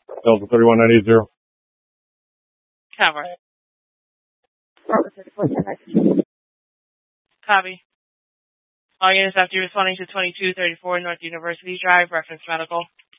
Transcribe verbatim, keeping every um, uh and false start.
Delta thirty-one nine eight zero. Cover. Copy. All units after responding to twenty-two thirty-four North University Drive, reference medical.